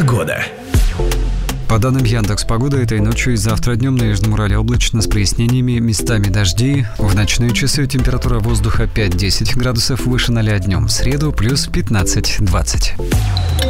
Погода. По данным Яндекс.Погода, этой ночью и завтра днем на Южном Урале облачно с прояснениями, местами дожди. В ночные часы температура воздуха 5-10 градусов выше 0 днем. В среду плюс 15-20.